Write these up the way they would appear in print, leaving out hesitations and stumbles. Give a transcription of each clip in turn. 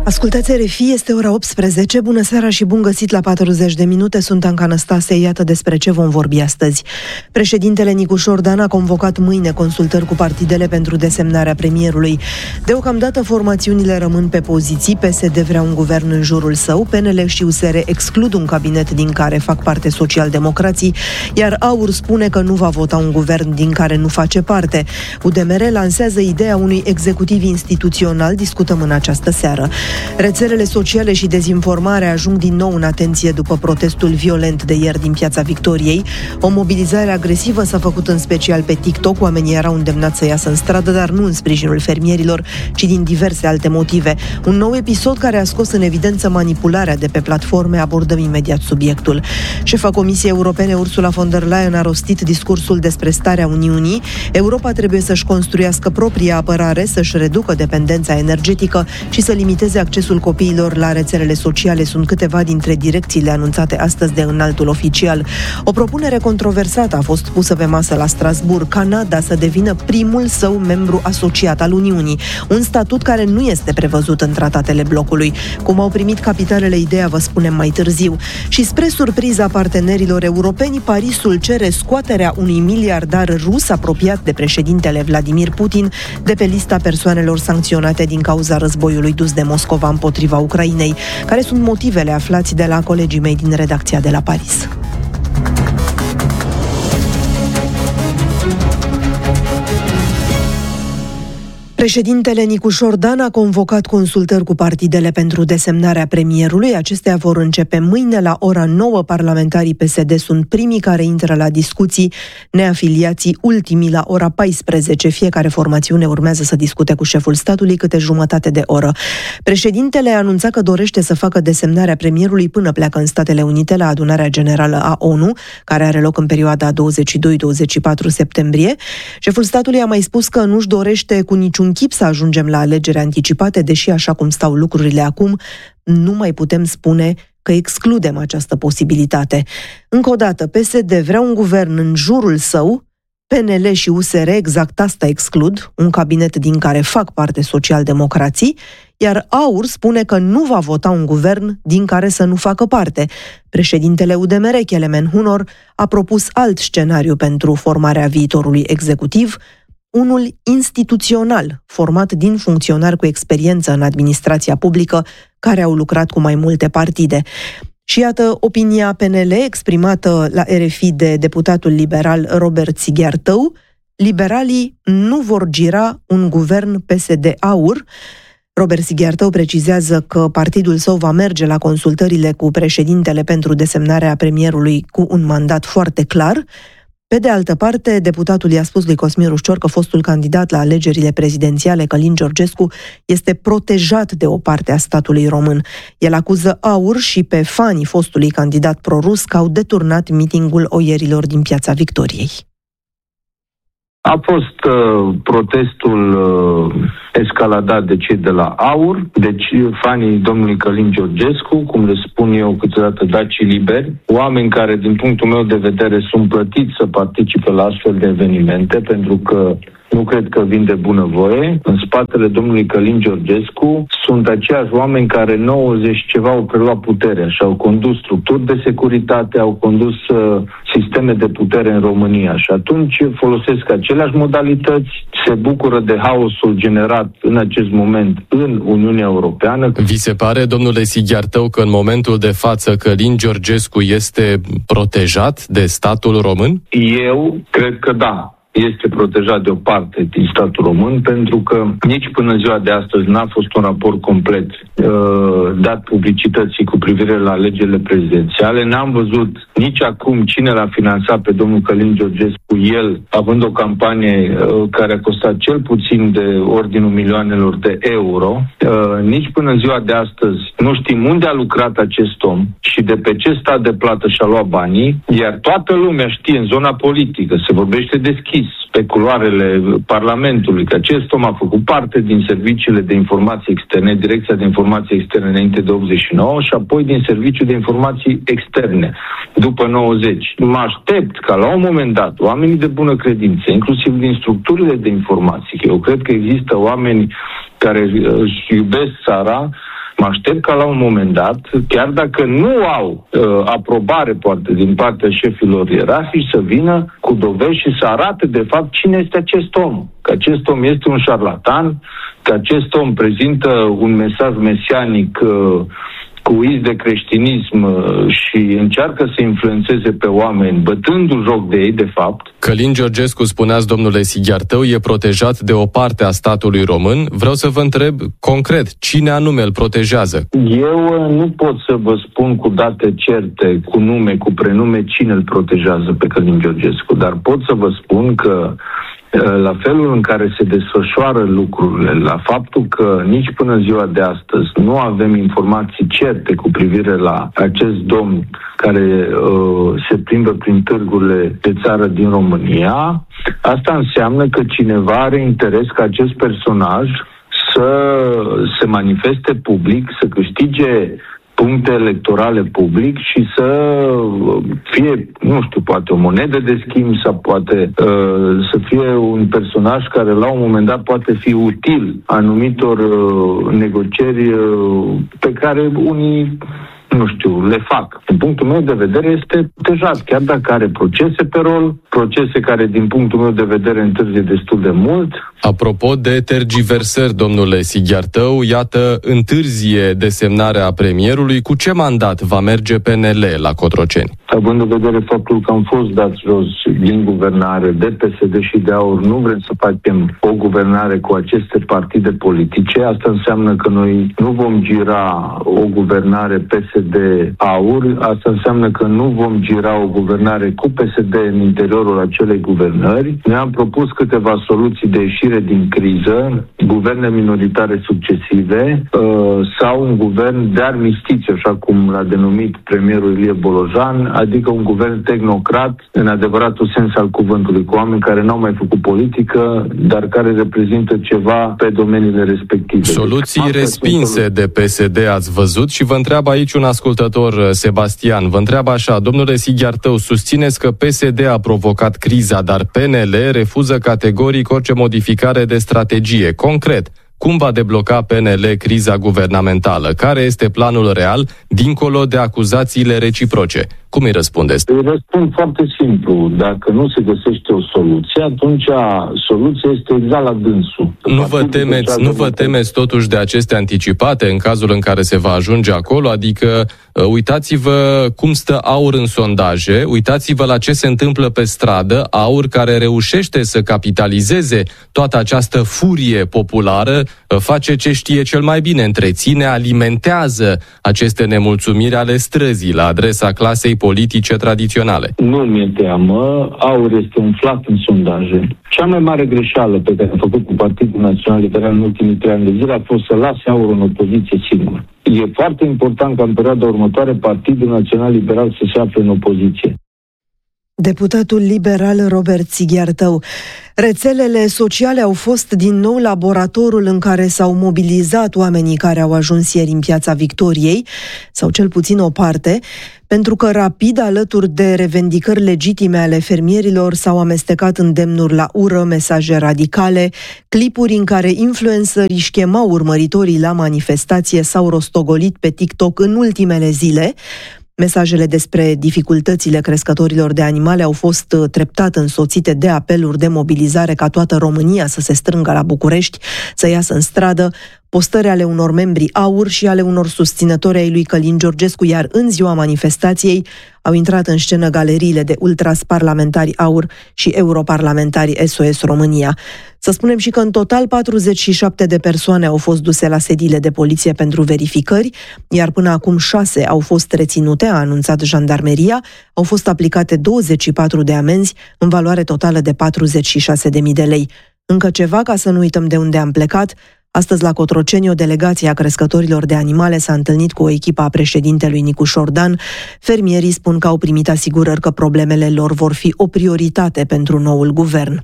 Ascultați RFI, este ora 18, bună seara și bun găsit la 40 de minute, sunt Anca Năstase, iată despre ce vom vorbi astăzi. Președintele Nicușor Dan a convocat mâine consultări cu partidele pentru desemnarea premierului. Deocamdată formațiunile rămân pe poziții, PSD vrea un guvern în jurul său, PNL și USR exclud un cabinet din care fac parte socialdemocrații, iar AUR spune că nu va vota un guvern din care nu face parte. UDMR lansează ideea unui executiv instituțional, discutăm în această seară. Rețelele sociale și dezinformarea ajung din nou în atenție după protestul violent de ieri din Piața Victoriei. O mobilizare agresivă s-a făcut în special pe TikTok. Oamenii erau îndemnați să iasă în stradă, dar nu în sprijinul fermierilor, ci din diverse alte motive. Un nou episod care a scos în evidență manipularea de pe platforme. Abordăm imediat subiectul. Șefa Comisiei Europene Ursula von der Leyen a rostit discursul despre starea Uniunii. Europa trebuie să-și construiască propria apărare, să-și reducă dependența energetică și să limiteze accesul copiilor la rețelele sociale. Sunt câteva dintre direcțiile anunțate astăzi de înaltul oficial. O propunere controversată a fost pusă pe masă la Strasbourg. Canada să devină primul său membru asociat al Uniunii, un statut care nu este prevăzut în tratatele blocului. Cum au primit capitalele ideea, vă spunem mai târziu. Și spre surpriza partenerilor europeni, Parisul cere scoaterea unui miliardar rus apropiat de președintele Vladimir Putin de pe lista persoanelor sancționate din cauza războiului dus de Moscova împotriva Ucrainei. Care sunt motivele? Aflați de la colegii mei din redacția de la Paris. Președintele Nicușor Dan a convocat consultări cu partidele pentru desemnarea premierului. Acestea vor începe mâine la ora 9. Parlamentarii PSD sunt primii care intră la discuții, neafiliații ultimii la ora 14. Fiecare formațiune urmează să discute cu șeful statului câte jumătate de oră. Președintele a anunțat că dorește să facă desemnarea premierului până pleacă în Statele Unite la adunarea generală a ONU, care are loc în perioada 22-24 septembrie. Șeful statului a mai spus că nu-și dorește cu niciun chip să ajungem la alegeri anticipate, deși așa cum stau lucrurile acum, nu mai putem spune că excludem această posibilitate. Încă o dată, PSD vrea un guvern în jurul său, PNL și USR exact asta exclud, un cabinet din care fac parte socialdemocrații, iar AUR spune că nu va vota un guvern din care să nu facă parte. Președintele UDMR, Kelemen Hunor, a propus alt scenariu pentru formarea viitorului executiv, unul instituțional, format din funcționari cu experiență în administrația publică, care au lucrat cu mai multe partide. Și iată opinia PNL exprimată la RFI de deputatul liberal Robert Sighiartău. Liberalii nu vor gira un guvern PSD-AUR. Robert Sighiartău precizează că partidul său va merge la consultările cu președintele pentru desemnarea premierului cu un mandat foarte clar. Pe de altă parte, deputatul i-a spus lui Cosmin Rușcior că fostul candidat la alegerile prezidențiale, Călin Georgescu, este protejat de o parte a statului român. El acuză AUR și pe fanii fostului candidat prorus că au deturnat mitingul oierilor din Piața Victoriei. A fost protestul escaladat de cei de la AUR, deci fanii domnului Călin Georgescu, cum le spun eu câteodată dacii liberi, oameni care, din punctul meu de vedere, sunt plătiți să participe la astfel de evenimente, pentru că nu cred că vin de bunăvoie. În spatele domnului Călin Georgescu sunt aceiași oameni care 90 ceva au preluat puterea și au condus structuri de securitate, au condus sisteme de putere în România și atunci folosesc aceleași modalități, se bucură de haosul generat în acest moment în Uniunea Europeană. Vi se pare, domnule Sighiartău, că în momentul de față Călin Georgescu este protejat de statul român? Eu cred că da. Este protejat de o parte din statul român, pentru că nici până ziua de astăzi n-a fost un raport complet dat publicității cu privire la alegerile prezidențiale. N-am văzut nici acum cine l-a finanțat pe domnul Călin Georgescu, el având o campanie care a costat cel puțin de ordinul milioanelor de euro. Nici până ziua de astăzi nu știm unde a lucrat acest om și de pe ce stat de plată și-a luat banii, iar toată lumea știe în zona politică, se vorbește deschis pe culoarele Parlamentului că acest om a făcut parte din serviciile de informații externe, Direcția de Informații Externe înainte de 89 și apoi din Serviciul de Informații Externe după 90. Mă aștept ca la un moment dat oamenii de bună credință, inclusiv din structurile de informații, că eu cred că există oameni care își iubesc țara, Mă aștept ca la un moment dat, chiar dacă nu au aprobare poate din partea șefilor ierarhici, să vină cu dovezi și să arate de fapt cine este acest om. Că acest om este un șarlatan, că acest om prezintă un mesaj mesianic cu iz de creștinism și încearcă să influențeze pe oameni, bătându-l joc de ei, de fapt. Călin Georgescu, spuneați, domnule Sighiartău, e protejat de o parte a statului român. Vreau să vă întreb concret, cine anume îl protejează? Eu nu pot să vă spun cu date certe, cu nume, cu prenume, cine îl protejează pe Călin Georgescu, dar pot să vă spun că la felul în care se desfășoară lucrurile, la faptul că nici până ziua de astăzi nu avem informații certe cu privire la acest domn care se plimbă prin târgurile de țară din România, asta înseamnă că cineva are interes ca acest personaj să se manifeste public, să câștige puncte electorale public și să fie, nu știu, poate o monedă de schimb sau poate să fie un personaj care la un moment dat poate fi util anumitor negocieri pe care unii, nu știu, le fac. Din punctul meu de vedere este protejat, chiar dacă are procese pe rol, procese care din punctul meu de vedere întârzie destul de mult. Apropo de tergiversări, domnule Sighiartău, iată, întârzie desemnarea premierului. Cu ce mandat va merge PNL la Cotroceni? Având în vedere faptul că am fost dați jos din guvernare de PSD și de AUR, nu vrem să facem o guvernare cu aceste partide politice. Asta înseamnă că noi nu vom gira o guvernare PSD-AUR, asta înseamnă că nu vom gira o guvernare cu PSD în interiorul acelei guvernări. Noi am propus câteva soluții de ieșire din criză, guverne minoritare succesive sau un guvern de armistiție, așa cum l-a denumit premierul Ilie Bolojan, adică un guvern tehnocrat în adevăratul sens al cuvântului, cu oameni care n-au mai făcut politică, dar care reprezintă ceva pe domeniile respective. Soluții respinse de PSD ați văzut și vă întreabă aici un ascultător, Sebastian, vă întreabă așa: domnule Sighiartău, susțineți că PSD a provocat criza, dar PNL refuză categoric orice modificare de strategie. Concret, cum va debloca PNL criza guvernamentală? Care este planul real, dincolo de acuzațiile reciproce? Cum îi răspundeți? Îi răspund foarte simplu. Dacă nu se găsește o soluție, atunci soluția este exact la dânsul. Nu vă temeți totuși de aceste anticipate în cazul în care se va ajunge acolo? Adică uitați-vă cum stă AUR în sondaje, uitați-vă la ce se întâmplă pe stradă, AUR care reușește să capitalizeze toată această furie populară, face ce știe cel mai bine, întreține, alimentează aceste nemulțumiri ale străzii la adresa clasei politice tradiționale. Nu mi-e teamă, AUR este umflat în sondaje. Cea mai mare greșeală pe care a făcut Partidul Național Liberal în ultimii 3 ani de zile a fost să lase AUR în opoziție singur. E foarte important ca în perioada următoare Partidul Național Liberal să se afle în opoziție. Deputatul liberal Robert Sighiartău. Rețelele sociale au fost din nou laboratorul în care s-au mobilizat oamenii care au ajuns ieri în Piața Victoriei, sau cel puțin o parte, pentru că rapid, alături de revendicări legitime ale fermierilor, s-au amestecat îndemnuri la ură, mesaje radicale, clipuri în care influencerii își chemau urmăritorii la manifestație s-au rostogolit pe TikTok în ultimele zile. Mesajele despre dificultățile crescătorilor de animale au fost treptat însoțite de apeluri de mobilizare ca toată România să se strângă la București, să iasă în stradă, postări ale unor membri AUR și ale unor susținători ai lui Călin Georgescu, iar în ziua manifestației au intrat în scenă galeriile de ultras parlamentari AUR și europarlamentari SOS România. Să spunem și că în total 47 de persoane au fost duse la sediile de poliție pentru verificări, iar până acum 6 au fost reținute, a anunțat jandarmeria, au fost aplicate 24 de amenzi în valoare totală de 46.000 de lei. Încă ceva, ca să nu uităm de unde am plecat. Astăzi, la Cotroceni, o delegație a crescătorilor de animale s-a întâlnit cu o echipă a președintelui Nicu Șordan. Fermierii spun că au primit asigurări că problemele lor vor fi o prioritate pentru noul guvern.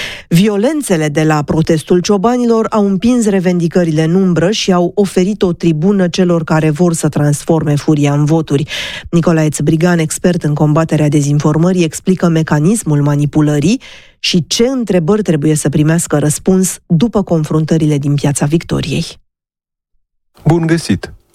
Violențele de la protestul ciobanilor au împins revendicările în umbră și au oferit o tribună celor care vor să transforme furia în voturi. Nicolae Țbrigan, expert în combaterea dezinformării, explică mecanismul manipulării și ce întrebări trebuie să primească răspuns după confruntările din Piața Victoriei. Bun găsit!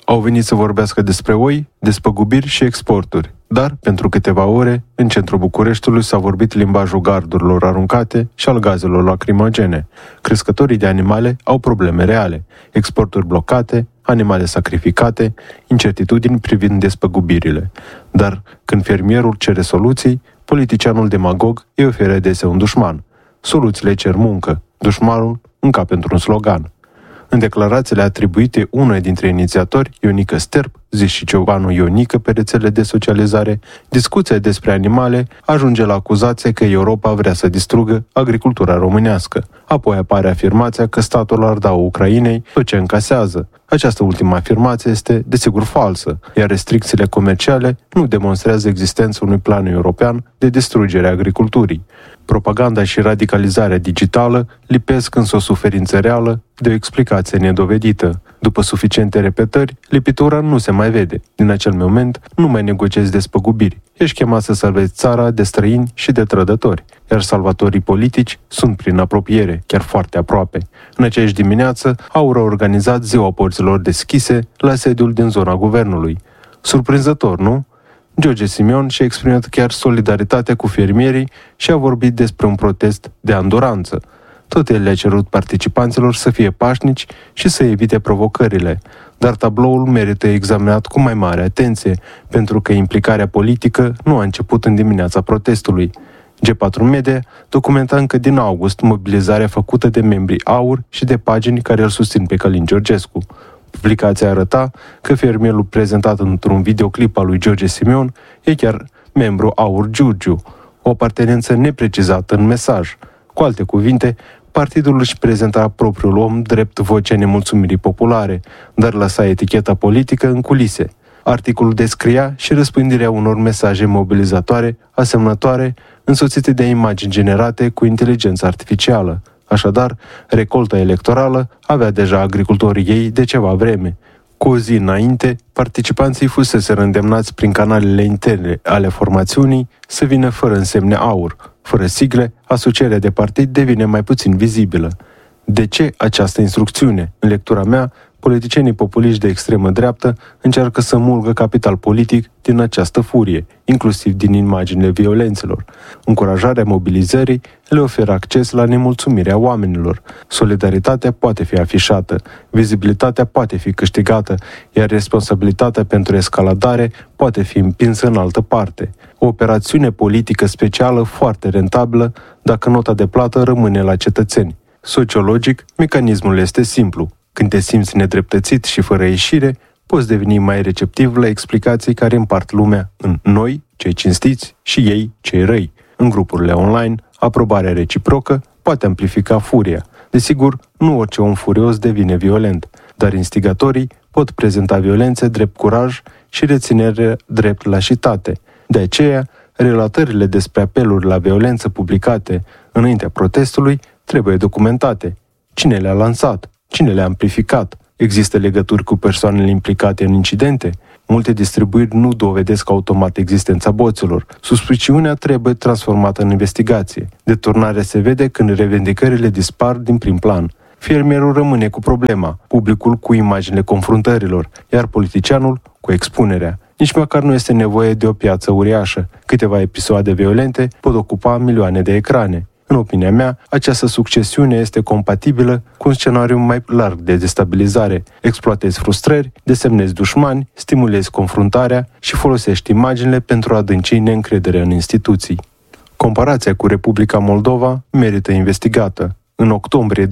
Au venit să vorbească despre oi, despăgubiri și exporturi. Dar, pentru câteva ore, în centrul Bucureștiului s-a vorbit limbajul gardurilor aruncate și al gazelor lacrimogene. Crescătorii de animale au probleme reale, exporturi blocate, animale sacrificate, incertitudini privind despăgubirile. Dar, când fermierul cere soluții, politicianul demagog îi oferă desea un dușman. Soluțiile cer muncă, dușmanul încape într-un slogan. În declarațiile atribuite unui dintre inițiatori, Ionică Sterp, zis și Ciobanu Ionică pe rețele de socializare, discuția despre animale ajunge la acuzație că Europa vrea să distrugă agricultura românească. Apoi apare afirmația că statul ar da Ucrainei tot ce încasează. Această ultimă afirmație este, desigur, falsă, iar restricțiile comerciale nu demonstrează existența unui plan european de distrugere a agriculturii. Propaganda și radicalizarea digitală lipesc însă o suferință reală de o explicație nedovedită. După suficiente repetări, lipitura nu se mai vede. Din acel moment, nu mai negociezi despăgubiri. Ești chemat să salvezi țara de străini și de trădători, iar salvatorii politici sunt prin apropiere, chiar foarte aproape. În aceeași dimineață, au organizat Ziua Porților Deschise la sediul din zona guvernului. Surprinzător, nu? George Simion și-a exprimat chiar solidaritatea cu fermierii și a vorbit despre un protest de anduranță. Tot el le-a cerut participanților să fie pașnici și să evite provocările, dar tabloul merită examinat cu mai mare atenție, pentru că implicarea politică nu a început în dimineața protestului. G4 Media documenta încă din august mobilizarea făcută de membrii AUR și de pagini care îl susțin pe Călin Georgescu. Publicația arăta că fermierul prezentat într-un videoclip al lui George Simion e chiar membru AUR Giurgiu, o apartenență neprecizată în mesaj. Cu alte cuvinte, partidul își prezenta propriul om drept vocea nemulțumirii populare, dar lăsa eticheta politică în culise. Articolul descria și răspândirea unor mesaje mobilizatoare, asemănătoare, însoțite de imagini generate cu inteligență artificială. Așadar, recolta electorală avea deja agricultorii ei de ceva vreme. Cu o zi înainte, participanții fuseseră îndemnați prin canalele interne ale formațiunii să vină fără însemne AUR. Fără sigle, asocierea de partid devine mai puțin vizibilă. De ce această instrucțiune? În lectura mea, politicienii populiști de extremă dreaptă încearcă să mulgă capital politic din această furie, inclusiv din imaginile violențelor. Încurajarea mobilizării le oferă acces la nemulțumirea oamenilor. Solidaritatea poate fi afișată, vizibilitatea poate fi câștigată, iar responsabilitatea pentru escaladare poate fi împinsă în altă parte. O operațiune politică specială foarte rentabilă dacă nota de plată rămâne la cetățeni. Sociologic, mecanismul este simplu. Când te simți nedreptățit și fără ieșire, poți deveni mai receptiv la explicații care împart lumea în noi, cei cinstiți, și ei, cei răi. În grupurile online, aprobarea reciprocă poate amplifica furia. Desigur, nu orice om furios devine violent, dar instigatorii pot prezenta violențe drept curaj și reținere drept lașitate. De aceea, relatările despre apeluri la violență publicate înaintea protestului trebuie documentate. Cine le-a lansat? Cine le-a amplificat? Există legături cu persoanele implicate în incidente? Multe distribuiri nu dovedesc automat existența boților. Suspiciunea trebuie transformată în investigație. Deturnarea se vede când revendicările dispar din prim plan. Fermierul rămâne cu problema, publicul cu imaginile confruntărilor, iar politicianul cu expunerea. Nici măcar nu este nevoie de o piață uriașă. Câteva episoade violente pot ocupa milioane de ecrane. În opinia mea, această succesiune este compatibilă cu un scenariu mai larg de destabilizare. Exploatezi frustrări, desemnezi dușmani, stimulezi confruntarea și folosești imaginile pentru a adânci neîncrederea în instituții. Comparația cu Republica Moldova merită investigată. În octombrie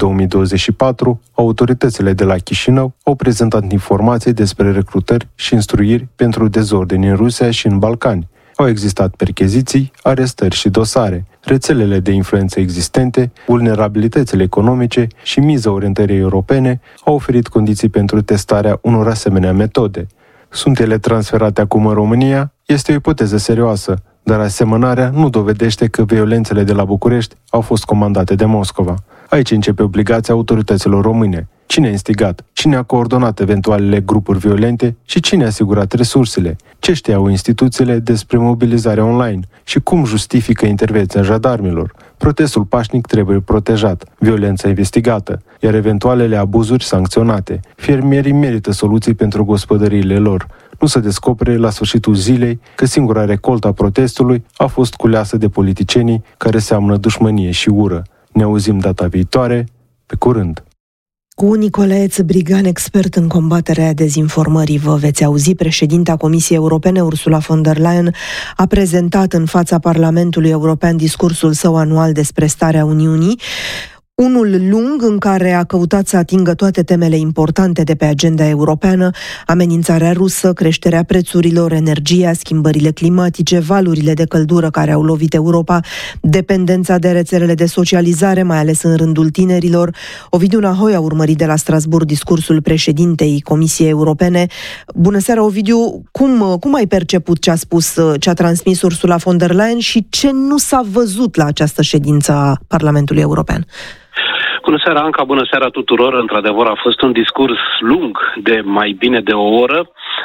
2024, autoritățile de la Chișinău au prezentat informații despre recrutări și instruiri pentru dezordini în Rusia și în Balcani. Au existat percheziții, arestări și dosare. Rețelele de influență existente, vulnerabilitățile economice și miza orientării europene au oferit condiții pentru testarea unor asemenea metode. Sunt ele transferate acum în România? Este o ipoteză serioasă, dar asemănarea nu dovedește că violențele de la București au fost comandate de Moscova. Aici începe obligația autorităților române. Cine a instigat? Cine a coordonat eventualele grupuri violente și cine a asigurat resursele? Ce știau instituțiile despre mobilizarea online? Și cum justifică intervenția jandarmilor? Protestul pașnic trebuie protejat, violența investigată, iar eventualele abuzuri sancționate. Fermierii merită soluții pentru gospodăriile lor. Nu să descopere la sfârșitul zilei că singura recoltă a protestului a fost culeasă de politicienii care seamănă dușmănie și ură. Ne auzim data viitoare, pe curând! Cu Nicolae Țăbrigan, expert în combaterea dezinformării, vă veți auzi. Președinta Comisiei Europene, Ursula von der Leyen, a prezentat în fața Parlamentului European discursul său anual despre starea Uniunii, unul lung în care a căutat să atingă toate temele importante de pe agenda europeană: amenințarea rusă, creșterea prețurilor, energia, schimbările climatice, valurile de căldură care au lovit Europa, dependența de rețelele de socializare, mai ales în rândul tinerilor. Ovidiu Nahoi a urmărit de la Strasbourg discursul președintei Comisiei Europene. Bună seara, Ovidiu! Cum ai perceput ce a spus, ce a transmis Ursula von der Leyen și ce nu s-a văzut la această ședință a Parlamentului European? Bună seara, Anca, bună seara tuturor. Într-adevăr, a fost un discurs lung de mai bine de o oră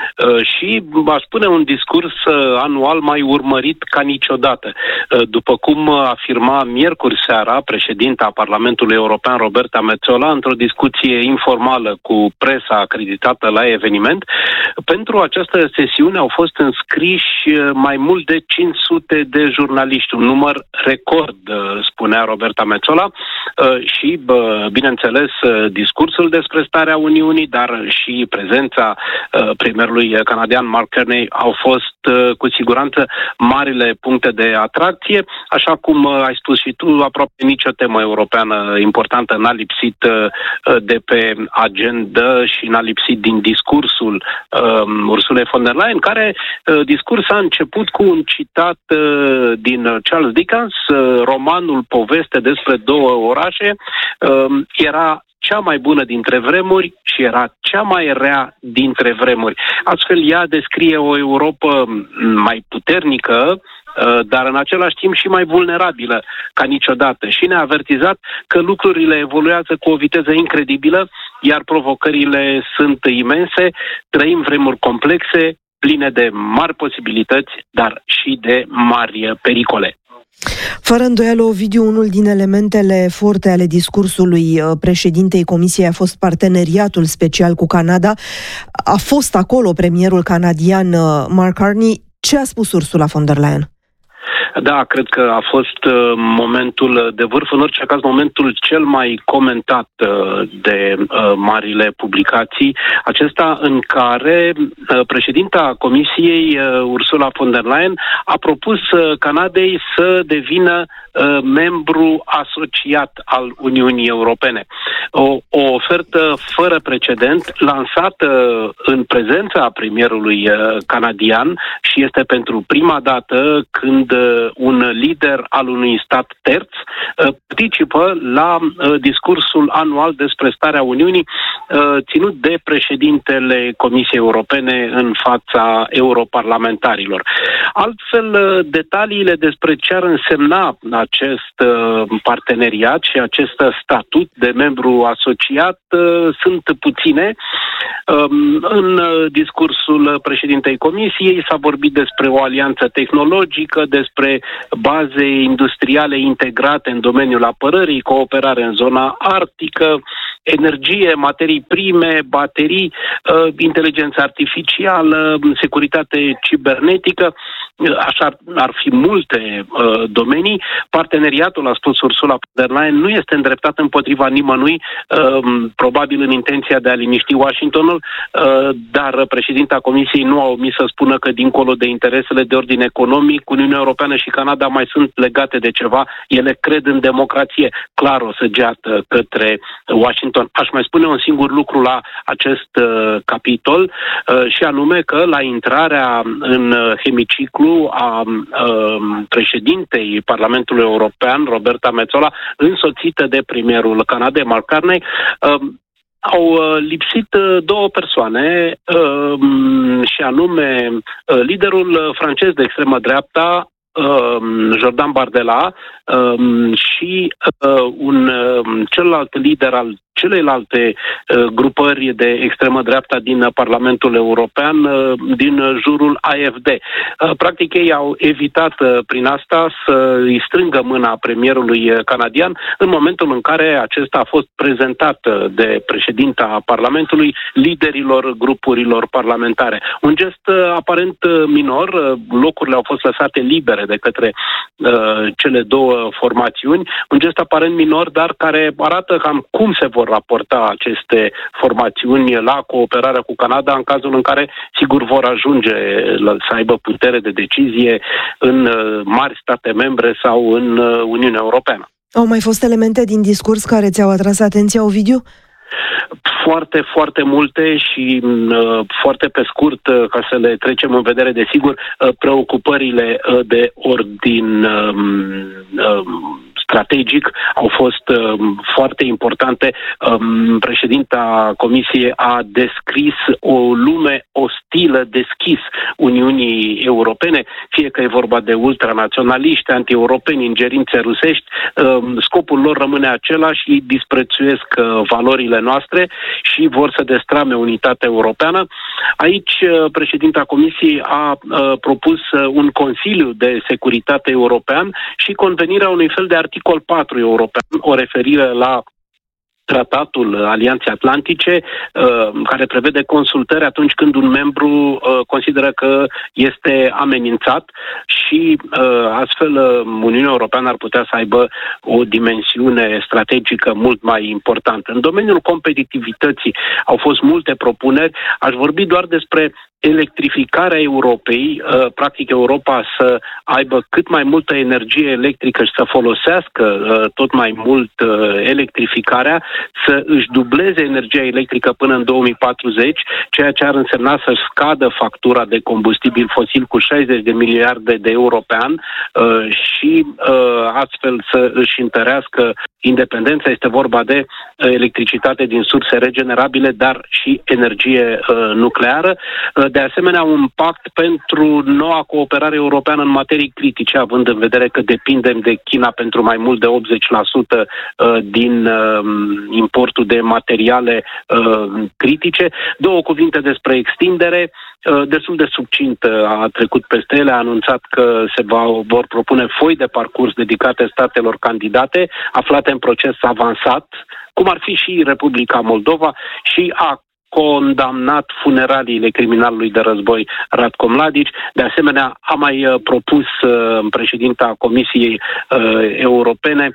și, aș spune, un discurs anual mai urmărit ca niciodată. După cum afirma miercuri seara președinta Parlamentului European, Roberta Metsola, într-o discuție informală cu presa acreditată la eveniment, pentru această sesiune au fost înscriși mai mult de 500 de jurnaliști, un număr record, spunea Roberta Metsola, și, bineînțeles, discursul despre starea Uniunii, dar și prezența premierului canadian Mark Carney au fost cu siguranță marile puncte de atracție. Așa cum ai spus și tu, aproape nicio temă europeană importantă n-a lipsit de pe agenda și n-a lipsit din discursul Ursula von der Leyen, care discurs a început cu un citat din Charles Dickens, romanul poveste despre două orașe. Era cea mai bună dintre vremuri și era cea mai rea dintre vremuri. Astfel, ea descrie o Europă mai puternică, dar în același timp și mai vulnerabilă ca niciodată. Și ne-a avertizat că lucrurile evoluează cu o viteză incredibilă, iar provocările sunt imense. Trăim vremuri complexe, pline de mari posibilități, dar și de mari pericole. Fără îndoială, Ovidiu, unul din elementele forte ale discursului președintei Comisiei a fost parteneriatul special cu Canada. A fost acolo premierul canadian Mark Carney. Ce a spus Ursula von der Leyen? Da, cred că a fost momentul de vârf, în orice caz momentul cel mai comentat de marile publicații, acesta în care președinta Comisiei, Ursula von der Leyen, a propus Canadei să devină membru asociat al Uniunii Europene. O ofertă fără precedent, lansată în prezența premierului canadian, și este pentru prima dată când un lider al unui stat terț participă la discursul anual despre starea Uniunii ținut de președintele Comisiei Europene în fața europarlamentarilor. Altfel, detaliile despre ce ar însemna acest parteneriat și acest statut de membru asociat sunt puține. În discursul președintei Comisiei s-a vorbit despre o alianță tehnologică, despre baze industriale integrate în domeniul apărării, cooperare în zona arctică, energie, materii prime, baterii, inteligență artificială, securitate cibernetică. Așa ar fi multe domenii. Parteneriatul, a spus Ursula von der Leyen, nu este îndreptat împotriva nimănui, probabil în intenția de a liniști Washingtonul, dar președinta Comisiei nu a omis să spună că dincolo de interesele de ordin economic, Uniunea Europeană și Canada mai sunt legate de ceva. Ele cred în democrație. Clar o săgeată către Washington. Aș mai spune un singur lucru la acest capitol, și anume că la intrarea în hemiciclu a președintei Parlamentului European, Roberta Metsola, însoțită de premierul Canadei, Mark Carney, au lipsit două persoane, și anume liderul francez de extremă dreapta, Jordan Bardella și un celălalt lider al celelalte grupări de extremă dreapta din Parlamentul European, din jurul AfD. Practic ei au evitat prin asta să îi strângă mâna premierului canadian în momentul în care acesta a fost prezentat de președinta Parlamentului liderilor grupurilor parlamentare. Un gest aparent minor, locurile au fost lăsate libere de către cele două formațiuni, un gest aparent minor, dar care arată cam cum se vor raporta aceste formațiuni la cooperarea cu Canada în cazul în care, sigur, vor ajunge să aibă putere de decizie în mari state membre sau în Uniunea Europeană. Au mai fost elemente din discurs care ți-au atras atenția, Ovidiu? Foarte, foarte multe și foarte pe scurt, ca să le trecem în vedere, desigur, preocupările de ordin strategic au fost foarte importante. Președinta Comisiei a descris o lume ostilă deschis Uniunii Europene, fie că e vorba de ultranaționaliști, anti-europeni, ingerințe rusești, scopul lor rămâne același, ei disprețuiesc valorile noastre și vor să destrame unitatea europeană. Aici președinta Comisiei a propus un Consiliu de Securitate European și convenirea unui fel de articol 4 european, o referire la Tratatul Alianței Atlantice, care prevede consultări atunci când un membru consideră că este amenințat și astfel Uniunea Europeană ar putea să aibă o dimensiune strategică mult mai importantă. În domeniul competitivității au fost multe propuneri. Aș vorbi doar despre electrificarea Europei, practic Europa să aibă cât mai multă energie electrică și să folosească tot mai mult electrificarea, să își dubleze energia electrică până în 2040, ceea ce ar însemna să scadă factura de combustibil fosil cu 60 de miliarde de euro pe an și astfel să își întărească independența. Este vorba de electricitate din surse regenerabile, dar și energie nucleară. De asemenea, un pact pentru noua cooperare europeană în materii critice, având în vedere că depindem de China pentru mai mult de 80% din importul de materiale critice. Două cuvinte despre extindere. Destul de succint a trecut peste ele, a anunțat că vor propune foi de parcurs dedicate statelor candidate aflate în proces avansat, cum ar fi și Republica Moldova, și a condamnat funeraliile criminalului de război Ratko Mladic. De asemenea, a mai propus președinta Comisiei Europene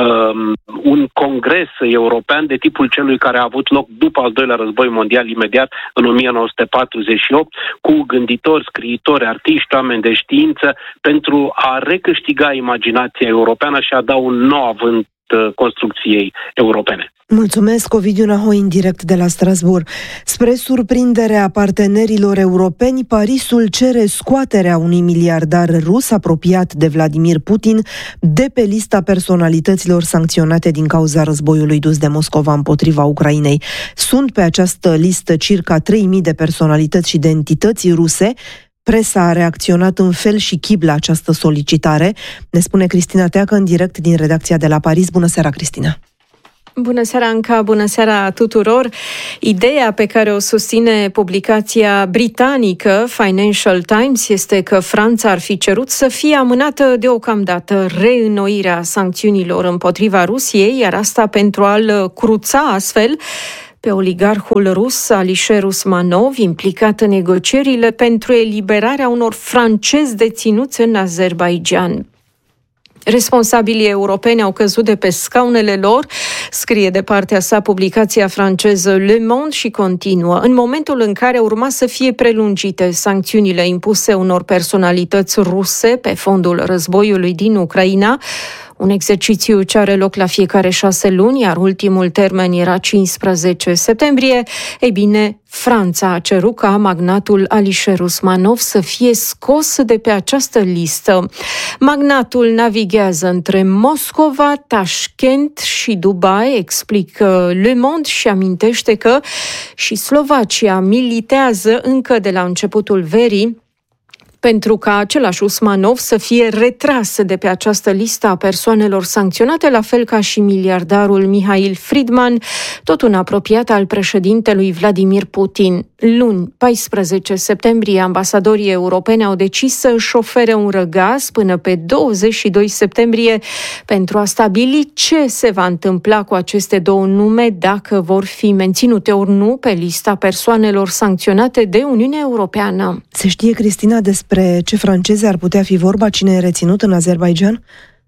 un congres european de tipul celui care a avut loc după al doilea război mondial, imediat în 1948, cu gânditori, scriitori, artiști, oameni de știință, pentru a recâștiga imaginația europeană și a da un nou avânt construcției europene. Mulțumesc, Ovidiu Nahoi, în direct de la Strasbourg. Spre surprinderea partenerilor europeni, Parisul cere scoaterea unui miliardar rus apropiat de Vladimir Putin de pe lista personalităților sancționate din cauza războiului dus de Moscova împotriva Ucrainei. Sunt pe această listă circa 3.000 de personalități și de entități ruse. Presa a reacționat în fel și chip la această solicitare. Ne spune Cristina Teacă în direct din redacția de la Paris. Bună seara, Cristina! Bună seara, Anca! Bună seara tuturor! Ideea pe care o susține publicația britanică Financial Times este că Franța ar fi cerut să fie amânată deocamdată reînnoirea sancțiunilor împotriva Rusiei, iar asta pentru a-l cruța astfel pe oligarhul rus Alisher Usmanov, implicat în negocierile pentru eliberarea unor francezi deținuți în Azerbaidjan. Responsabilii europeni au căzut de pe scaunele lor, scrie de partea sa publicația franceză Le Monde și continuă. În momentul în care urma să fie prelungite sancțiunile impuse unor personalități ruse pe fondul războiului din Ucraina, un exercițiu ce are loc la fiecare 6 luni, iar ultimul termen era 15 septembrie. Ei bine, Franța a cerut ca magnatul Alisher Usmanov să fie scos de pe această listă. Magnatul navighează între Moscova, Tashkent și Dubai, explică Le Monde și amintește că și Slovacia militează încă de la începutul verii pentru ca același Usmanov să fie retras de pe această listă a persoanelor sancționate, la fel ca și miliardarul Mihail Friedman, tot un apropiat al președintelui Vladimir Putin. Luni, 14 septembrie, ambasadorii europeni au decis să își ofere un răgaz până pe 22 septembrie pentru a stabili ce se va întâmpla cu aceste două nume, dacă vor fi menținute ori nu pe lista persoanelor sancționate de Uniunea Europeană. Se știe, Cristina, despre ce franceze ar putea fi vorba? Cine e reținut în Azerbaidjan?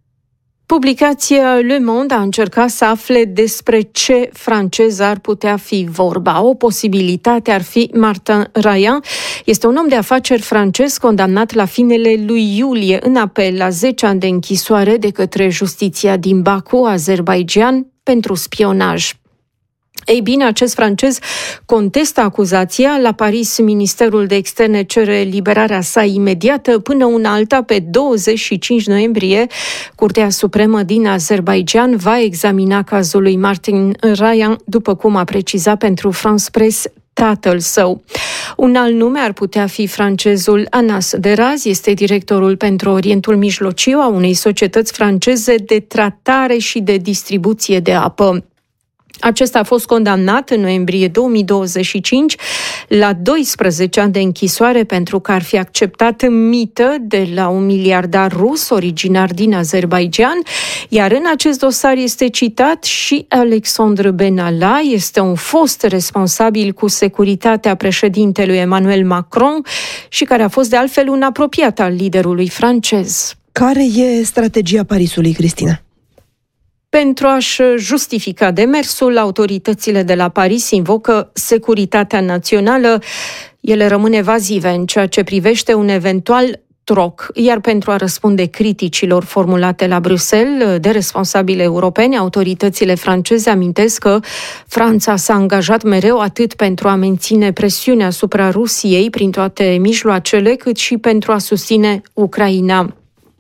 Publicația Le Monde a încercat să afle despre ce francez ar putea fi vorba. O posibilitate ar fi Martin Rayan. Este un om de afaceri francez condamnat la finele lui iulie în apel la 10 ani de închisoare de către justiția din Baku, Azerbaidjan, pentru spionaj. Ei bine, acest francez contestă acuzația. La Paris, Ministerul de Externe cere liberarea sa imediată. Până una alta, pe 25 noiembrie, Curtea Supremă din Azerbaidjan va examina cazul lui Martin Rayan, după cum a precizat pentru France Press tatăl său. Un alt nume ar putea fi francezul Anas Deraz, este directorul pentru Orientul Mijlociu a unei societăți franceze de tratare și de distribuție de apă. Acesta a fost condamnat în noiembrie 2025 la 12 ani de închisoare pentru că ar fi acceptat mită de la un miliardar rus originar din Azerbaidjan, iar în acest dosar este citat și Alexandre Benalla, este un fost responsabil cu securitatea președintelui Emmanuel Macron și care a fost de altfel un apropiat al liderului francez. Care e strategia Parisului, Cristina? Pentru a-și justifica demersul, autoritățile de la Paris invocă securitatea națională. Ele rămân evazive în ceea ce privește un eventual troc, iar pentru a răspunde criticilor formulate la Bruxelles de responsabili europeni, autoritățile franceze amintesc că Franța s-a angajat mereu atât pentru a menține presiunea asupra Rusiei prin toate mijloacele, cât și pentru a susține Ucraina.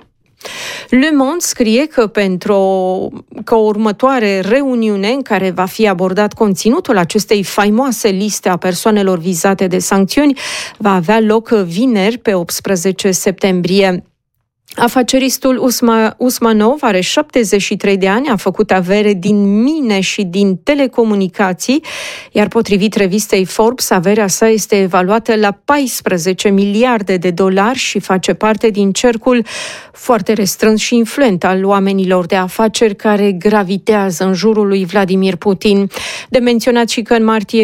Le Monde scrie că o următoare reuniune în care va fi abordat conținutul acestei faimoase liste a persoanelor vizate de sancțiuni va avea loc vineri pe 18 septembrie. Afaceristul Usmanov are 73 de ani, a făcut avere din mine și din telecomunicații, iar potrivit revistei Forbes, averea sa este evaluată la 14 miliarde de dolari și face parte din cercul foarte restrâns și influent al oamenilor de afaceri care gravitează în jurul lui Vladimir Putin. De menționat și că în martie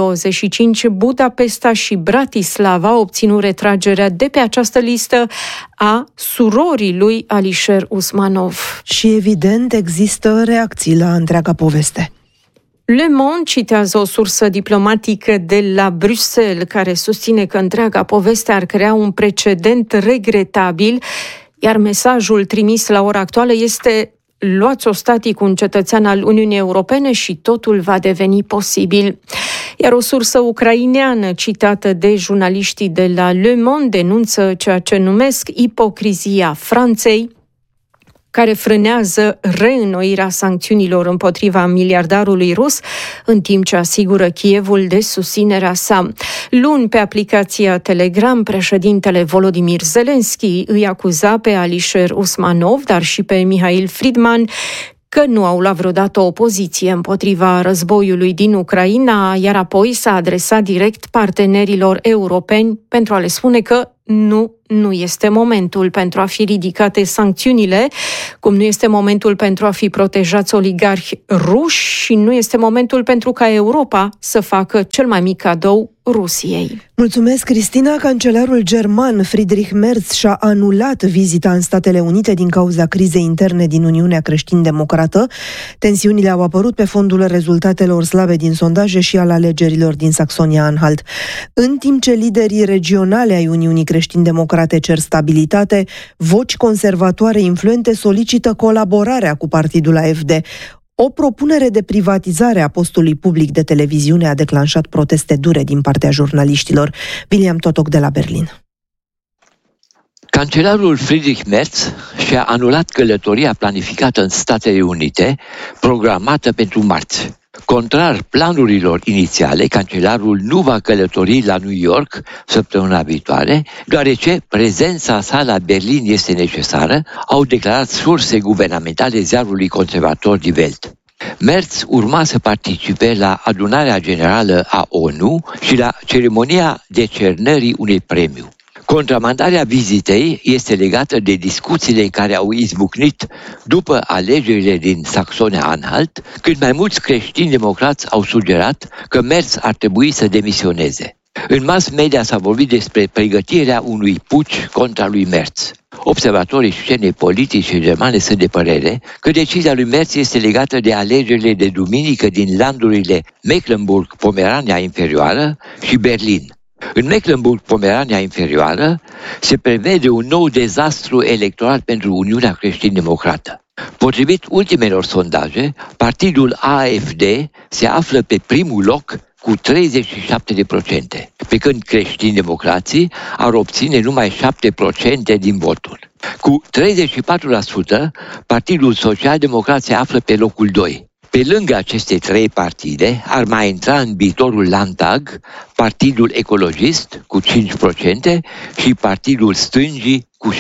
2025 Budapesta și Bratislava au obținut retragerea de pe această listă a surorii lui Alisher Usmanov. Și evident există reacții la întreaga poveste. Le Monde citează o sursă diplomatică de la Bruxelles care susține că întreaga poveste ar crea un precedent regretabil, iar mesajul trimis la ora actuală este: luați-o static un cetățean al Uniunii Europene și totul va deveni posibil. Iar o sursă ucraineană citată de jurnaliștii de la Le Monde denunță ceea ce numesc ipocrizia Franței, care frânează reînnoirea sancțiunilor împotriva miliardarului rus, în timp ce asigură Kievul de susținerea sa. Luni, pe aplicația Telegram, președintele Volodymyr Zelensky îi acuza pe Alisher Usmanov, dar și pe Mihail Friedman, că nu au luat vreodată o poziție împotriva războiului din Ucraina, iar apoi s-a adresat direct partenerilor europeni pentru a le spune că nu este momentul pentru a fi ridicate sancțiunile, cum nu este momentul pentru a fi protejați oligarhi ruși și nu este momentul pentru ca Europa să facă cel mai mic cadou Rusiei. Mulțumesc, Cristina. Cancelarul german Friedrich Merz și-a anulat vizita în Statele Unite din cauza crizei interne din Uniunea Creștin-Democrată. Tensiunile au apărut pe fondul rezultatelor slabe din sondaje și al alegerilor din Saxonia-Anhalt. În timp ce liderii regionale ai Uniunii Creștin-Democrate cer stabilitate, voci conservatoare influente solicită colaborarea cu partidul AfD. O propunere de privatizare a postului public de televiziune a declanșat proteste dure din partea jurnaliștilor. William Totoc de la Berlin. Cancelarul Friedrich Merz și-a anulat călătoria planificată în Statele Unite, programată pentru marți. Contrar planurilor inițiale, cancelarul nu va călători la New York săptămâna viitoare, deoarece prezența sa la Berlin este necesară, au declarat surse guvernamentale ziarului conservator Die Welt. Merz urma să participe la adunarea generală a ONU și la ceremonia decernării unui premiu. Contramandarea vizitei este legată de discuțiile care au izbucnit după alegerile din Saxonia-Anhalt, când mai mulți creștini democrați au sugerat că Merz ar trebui să demisioneze. În mass media s-a vorbit despre pregătirea unui puci contra lui Merz. Observatorii scenei politice germane sunt de părere că decizia lui Merz este legată de alegerile de duminică din landurile Mecklenburg-Pomerania Inferioară și Berlin. În Mecklenburg-Pomerania Inferioară se prevede un nou dezastru electoral pentru Uniunea Creștin-Democrată. Potrivit ultimelor sondaje, partidul AfD se află pe primul loc cu 37%, pe când creștini-democrații ar obține numai 7% din voturi. Cu 34%, Partidul Social-Democrat se află pe locul 2. Pe lângă aceste trei partide, ar mai intra în viitorul Landtag Partidul Ecologist cu 5% și Partidul Stângii cu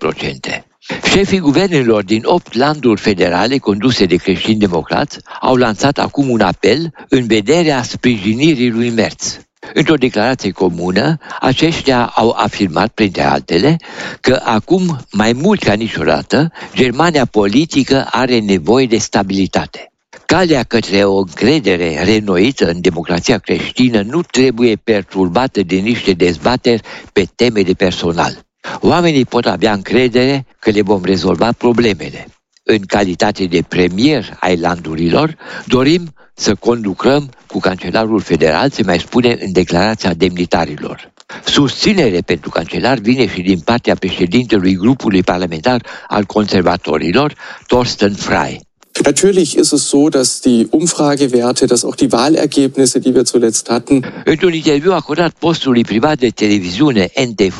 7%. Șefii guvernelor din 8 landuri federale conduse de creștini democrați au lansat acum un apel în vederea sprijinirii lui Merz. Într-o declarație comună, aceștia au afirmat, printre altele, că acum, mai mult ca niciodată, Germania politică are nevoie de stabilitate. Calea către o încredere reînnoită în democrația creștină nu trebuie perturbată de niște dezbateri pe teme de personal. Oamenii pot avea încredere că le vom rezolva problemele. În calitate de premier ai landurilor, dorim să conlucrăm cu cancelarul federal, se mai spune în declarația demnitarilor. Susținere pentru cancelar vine și din partea președintelui grupului parlamentar al conservatorilor, Thorsten Frey. Natürlich ist es so, dass die Umfragewerte, dass auch die Wahlergebnisse, die wir zuletzt hatten. Într-un interviu acordat postului privat de televiziune NTV,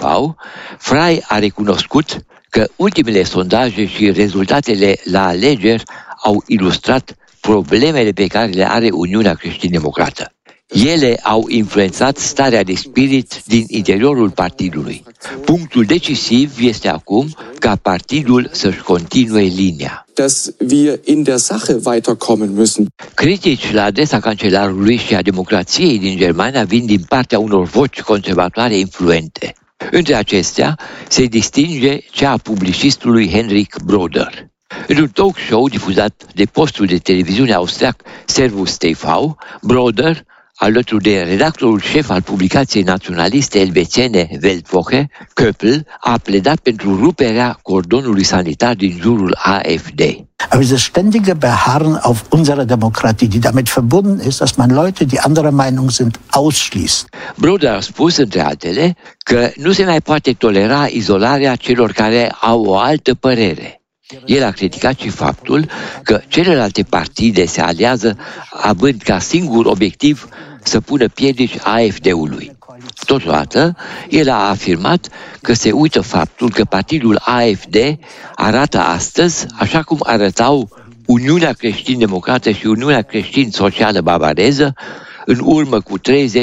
Frey a recunoscut că ultimele sondaje și rezultatele la alegeri au ilustrat problemele pe care le are Uniunea Creștin-Democrată. Ele au influențat starea de spirit din interiorul partidului. Punctul decisiv este acum ca partidul să-și continue linia. Dass wir in der Sache weiterkommen müssen. Critici la adresa cancelarului și a democrației din Germania vin din partea unor voci conservatoare influente. Între acestea se distinge cea a publicistului Henrik Broder. Într-un talk show difuzat de postul de televiziune austriac Servus TV, Broder, alături de redactorul șef al publicației naționaliste elvețiene Weltwoche, Köppl, a pledat pentru ruperea cordonului sanitar din jurul AfD. Aber dieses ständige Beharren auf unsere Demokratie, die damit verbunden ist, dass man Leute, die anderer Meinung sind, ausschließt. Broder a spus, între altele, că nu se mai poate tolera izolarea celor care au o altă părere. El a criticat și faptul că celelalte partide se aliază având ca singur obiectiv să pună piedici AfD-ului. Totodată, el a afirmat că se uită faptul că partidul AfD arată astăzi așa cum arătau Uniunea Creștin-Democrată și Uniunea Creștin-Socială Bavareză în urmă cu 30-35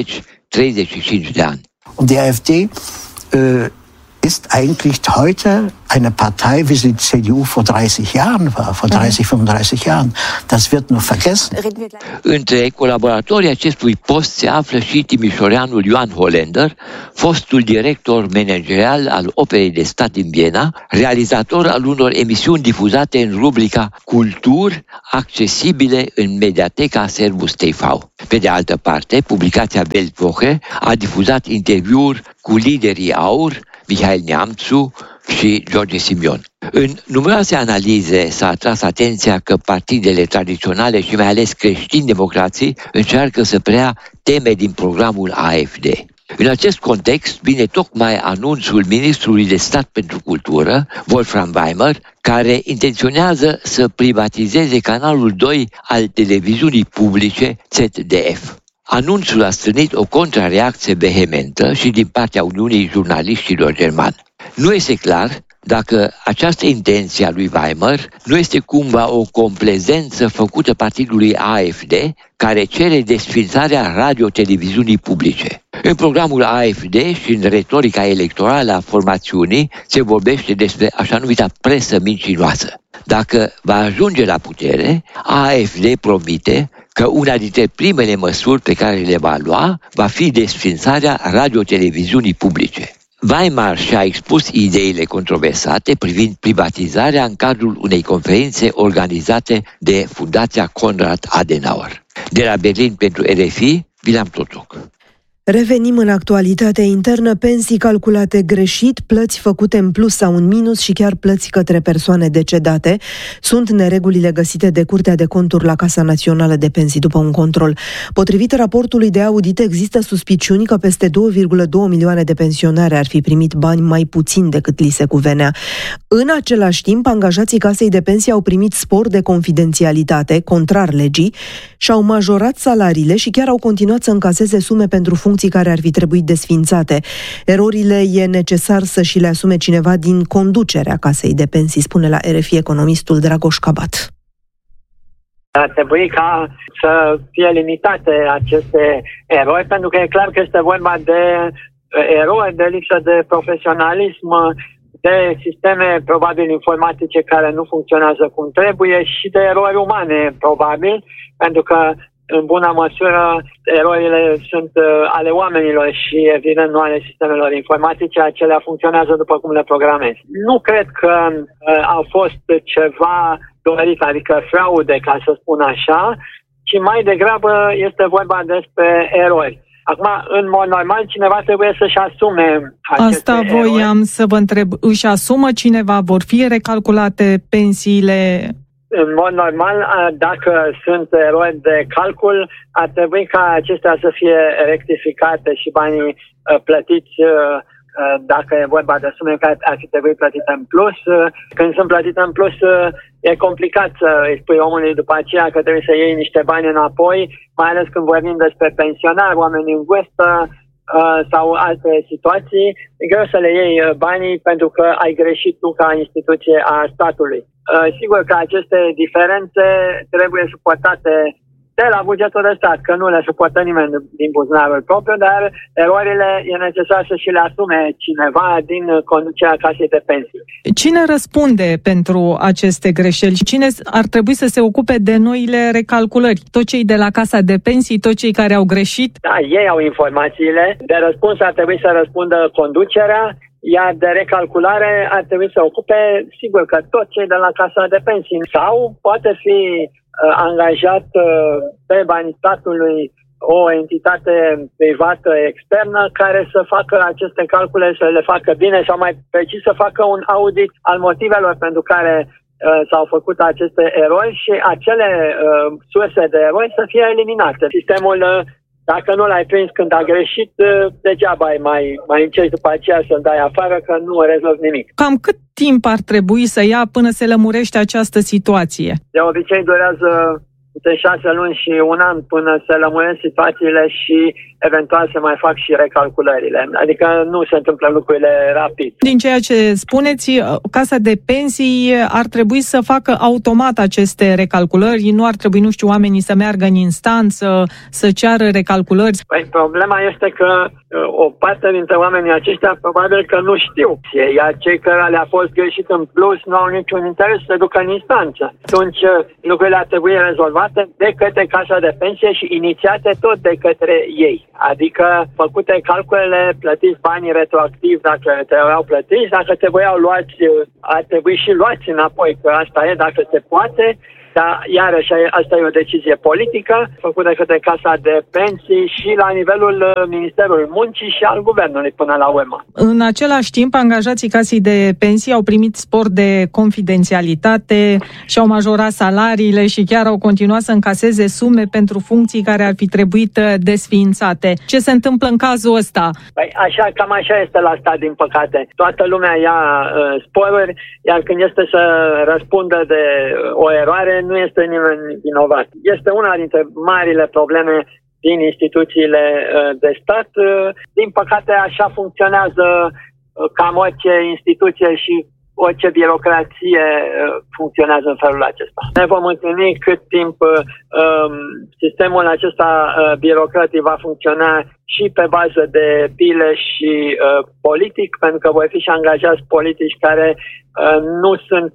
de ani. Die AfD ist eigentlich heute eine Partei, wie sie die CDU vor 30 Jahren war, vor 30-35 Jahren. Das wird nur vergessen. Între colaboratorii acestui post se află și timișoreanul Ioan Hollander, fostul director managerial al Operei de Stat din Viena, realizator al unor emisiuni difuzate în rubrica Culturi accesibile în mediateca Servus TV. Pe de altă parte, publicația Weltwoche a difuzat interviuri cu liderii AUR, Mihail Neamțu și George Simion. În numeroase analize s-a atras atenția că partidele tradiționale și mai ales creștini-democrații încearcă să preia teme din programul AfD. În acest context vine tocmai anunțul ministrului de stat pentru cultură, Wolfram Weimer, care intenționează să privatizeze canalul 2 al televiziunii publice ZDF. Anunțul a strânit o contrareacție vehementă și din partea Uniunii Jurnaliștilor Germani. Nu este clar dacă această intenție a lui Weimar nu este cumva o complezență făcută partidului AfD, care cere desființarea radio-televiziunii publice. În programul AfD și în retorica electorală a formațiunii se vorbește despre așa numita presă mincinoasă. Dacă va ajunge la putere, AfD promite că una dintre primele măsuri pe care le va lua va fi desființarea radio-televiziunii publice. Weimar și-a expus ideile controversate privind privatizarea în cadrul unei conferințe organizate de Fundația Konrad Adenauer. De la Berlin pentru RFI, William Totoc. Revenim în actualitatea internă, pensii calculate greșit, plăți făcute în plus sau în minus și chiar plăți către persoane decedate. Sunt neregulile găsite de Curtea de Conturi la Casa Națională de Pensii după un control. Potrivit raportului de audit, există suspiciuni că peste 2,2 milioane de pensionari ar fi primit bani mai puțin decât li se cuvenea. În același timp, angajații Casei de Pensii au primit spor de confidențialitate, contrar legii, și-au majorat salariile și chiar au continuat să încaseze sume pentru funcții care ar fi trebuit desființate. Erorile e necesar să și le asume cineva din conducerea Casei de Pensii, spune la RFI economistul Dragoș Cabat. Ar trebui ca să fie limitate aceste erori, pentru că e clar că este vorba de erori, de lipsă de profesionalism, de sisteme probabil informatice care nu funcționează cum trebuie și de erori umane, probabil, pentru că în bună măsură, erorile sunt ale oamenilor și, evident, nu ale sistemelor informatice, acelea funcționează după cum le programezi. Nu cred că a fost ceva dorit, adică fraude, ca să spun așa, ci mai degrabă este vorba despre erori. Acum, în mod normal, cineva trebuie să-și asume aceste Asta voiam să vă întreb. Își asumă cineva? Vor fi recalculate pensiile? În mod normal, dacă sunt erori de calcul, ar trebui ca acestea să fie rectificate și banii plătiți, dacă e vorba de sume care ar fi trebuit plătite în plus. Când sunt plătite în plus, e complicat să îi spui omului după aceea că trebuie să iei niște bani înapoi, mai ales când vorbim despre pensionari, oameni în vârstă sau alte situații. E greu să le iei banii pentru că ai greșit tu ca instituție a statului. Sigur că aceste diferențe trebuie suportate de la bugetul de stat, că nu le suportă nimeni din buzunarul propriu, dar erorile e necesar să și le asume cineva din conducerea Casei de Pensii. Cine răspunde pentru aceste greșeli? Cine ar trebui să se ocupe de noile recalculări? Toți cei de la Casa de Pensii, toți cei care au greșit? Da, ei au informațiile. De răspuns ar trebui să răspundă conducerea, iar de recalculare ar trebui să ocupe, sigur că toți cei de la Casa de Pensii. Sau poate fi angajat pe banii statului o entitate privată externă care să facă aceste calcule, să le facă bine sau mai precis să facă un audit al motivelor pentru care s-au făcut aceste erori și acele surse de erori să fie eliminate. Sistemul, dacă nu l-ai prins când a greșit, degeaba mai încerci după aceea să-l dai afară, că nu rezolvi nimic. Cam cât timp ar trebui să ia până se lămurește această situație? De obicei durează între 6 luni și un an până se lămuresc situațiile și eventual se mai fac și recalculările. Adică nu se întâmplă lucrurile rapid. Din ceea ce spuneți, Casa de Pensii ar trebui să facă automat aceste recalculări, nu ar trebui, nu știu, oamenii să meargă în instanță, să ceară recalculări? Păi, problema este că o parte dintre oamenii aceștia probabil că nu știu, iar cei care le-a fost greșit în plus nu au niciun interes să se ducă în instanță. Atunci lucrurile ar trebui rezolvate de către Casa de Pensie și inițiate tot de către ei. Adică făcute calculele, plătiți banii retroactiv dacă trebuiau plătiți, dacă trebuiau luați, ar trebui și luați înapoi, că asta e dacă se poate. Dar, iarăși, asta e o decizie politică făcută de către Casa de Pensii și la nivelul Ministerului Muncii și al Guvernului până la urmă. În același timp, angajații Casei de Pensii au primit spor de confidențialitate, și-au majorat salariile și chiar au continuat să încaseze sume pentru funcții care ar fi trebuit desființate. Ce se întâmplă în cazul ăsta? Păi, cam așa este la stat, din păcate. Toată lumea ia sporuri, iar când este să răspundă de o eroare, nu este nimeni vinovat. Este una dintre marile probleme din instituțiile de stat. Din păcate, așa funcționează cam orice instituție și orice birocrație funcționează în felul acesta. Ne vom întâlni cât timp sistemul acesta birocratic va funcționa și pe bază de pile și politic, pentru că vor fi și angajați politici care nu sunt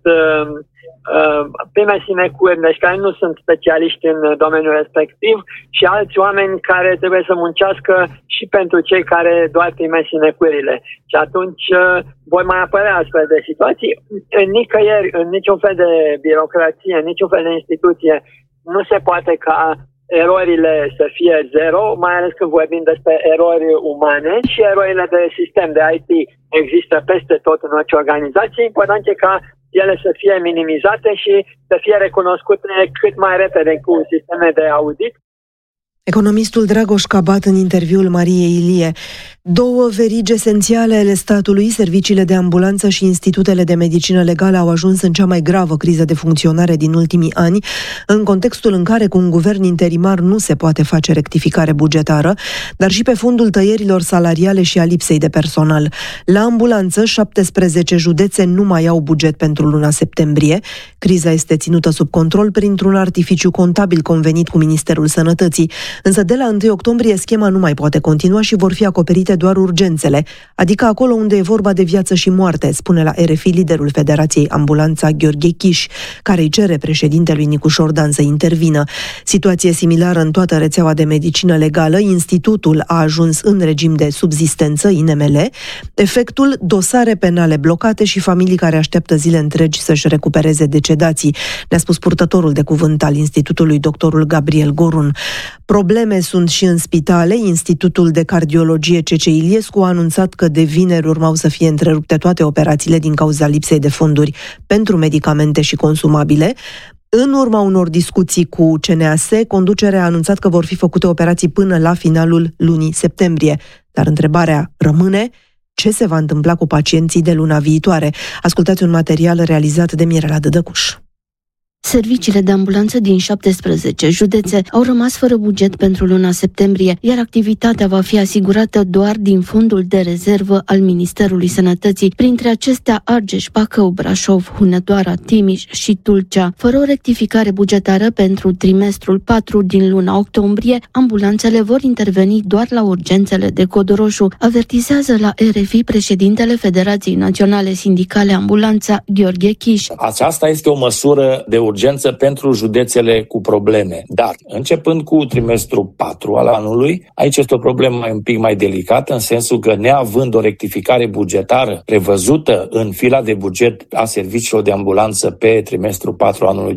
prime sinecuri, deci care nu sunt specialiști în domeniul respectiv, și alți oameni care trebuie să muncească și pentru cei care doar primesc sinecurile. Și atunci vor mai apărea astfel de situații. Nicăieri, în niciun fel de birocrație, în niciun fel de instituție, nu se poate ca erorile să fie zero, mai ales când vorbim despre erori umane, și erorile de sistem, de IT, există peste tot în orice organizație. Important e ca ele să fie minimizate și să fie recunoscute cât mai repede cu sisteme de audit. Economistul Dragoș Cabat în interviul Mariei Ilie. Două verigi esențiale ale statului, serviciile de ambulanță și institutele de medicină legală, au ajuns în cea mai gravă criză de funcționare din ultimii ani, în contextul în care cu un guvern interimar nu se poate face rectificare bugetară, dar și pe fundul tăierilor salariale și a lipsei de personal. La ambulanță, 17 județe nu mai au buget pentru luna septembrie. Criza este ținută sub control printr-un artificiu contabil convenit cu Ministerul Sănătății. Însă de la 1 octombrie schema nu mai poate continua și vor fi acoperite doar urgențele, adică acolo unde e vorba de viață și moarte, spune la RFI liderul Federației Ambulanța Gheorghe Chiș, care îi cere președintelui Nicu Șordan să intervină. Situație similară în toată rețeaua de medicină legală. Institutul a ajuns în regim de subzistență, INML, efectul: dosare penale blocate și familii care așteaptă zile întregi să-și recupereze decedații, ne-a spus purtătorul de cuvânt al Institutului, doctorul Gabriel Gorun. Probleme sunt și în spitale. Institutul de Cardiologie C.C. Iliescu a anunțat că de vineri urmau să fie întrerupte toate operațiile din cauza lipsei de fonduri pentru medicamente și consumabile. În urma unor discuții cu CNAS, conducerea a anunțat că vor fi făcute operații până la finalul lunii septembrie. Dar întrebarea rămâne: ce se va întâmpla cu pacienții de luna viitoare? Ascultați un material realizat de Mirela Dădăcuș. Serviciile de ambulanță din 17 județe au rămas fără buget pentru luna septembrie, iar activitatea va fi asigurată doar din fondul de rezervă al Ministerului Sănătății, printre acestea Argeș, Bacău, Brașov, Hunedoara, Timiș și Tulcea. Fără o rectificare bugetară pentru trimestrul 4 din luna octombrie, ambulanțele vor interveni doar la urgențele de cod roșu, avertizează la RFI președintele Federației Naționale Sindicale Ambulanța, Gheorghe Chiș. Aceasta este o măsură de urgență pentru județele cu probleme. Dar, începând cu trimestrul 4 al anului, aici este o problemă un pic mai delicată, în sensul că, neavând o rectificare bugetară prevăzută în fila de buget a serviciilor de ambulanță pe trimestrul 4 anului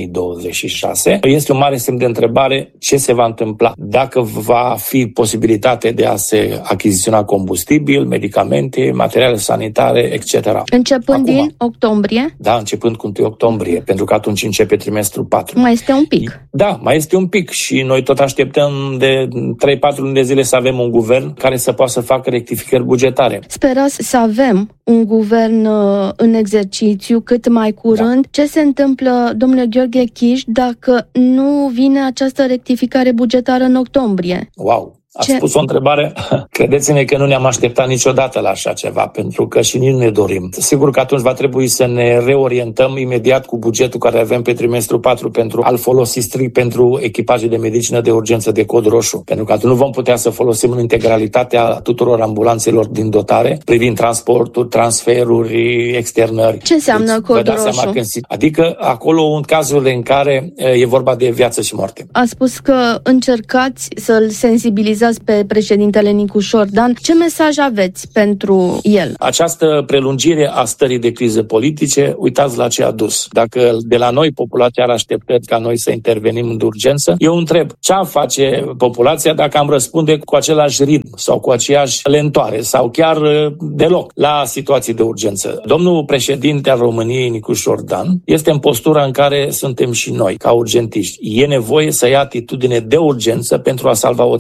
2026, este un mare semn de întrebare ce se va întâmpla. Dacă va fi posibilitate de a se achiziționa combustibil, medicamente, materiale sanitare, etc. Începând din octombrie? Da, începând cu 1 octombrie, pentru că atunci începe trimestrul 4. Mai este un pic. Da, mai este un pic și noi tot așteptăm de 3-4 luni de zile să avem un guvern care să poată să facă rectificări bugetare. Sperați să avem un guvern în exercițiu cât mai curând. Da. Ce se întâmplă, domnule Gheorghe Chiș, dacă nu vine această rectificare bugetară în octombrie? Wow! Ați spus o întrebare, credeți-ne că nu ne-am așteptat niciodată la așa ceva, pentru că și nici nu ne dorim. Sigur că atunci va trebui să ne reorientăm imediat cu bugetul care avem pe trimestrul 4 pentru a-l folosi strict pentru echipaje de medicină de urgență de cod roșu, pentru că atunci nu vom putea să folosim în integralitatea tuturor ambulanțelor din dotare, privind transporturi, transferuri, externări. Ce înseamnă cod roșu? Adică acolo în cazurile în care e vorba de viață și moarte. A spus că încercați să-l sensibilizați pe președintele Nicu Șordan. Ce mesaj aveți pentru el? Această prelungire a stării de crize politice, uitați la ce a dus. Dacă de la noi populația ar aștepta ca noi să intervenim de urgență, eu întreb ce ar face populația dacă am răspunde cu același ritm sau cu aceeași lentoare sau chiar deloc la situații de urgență. Domnul președinte al României, Nicu Șordan, este în postura în care suntem și noi, ca urgentiști. E nevoie să ia atitudine de urgență pentru a salva o țară.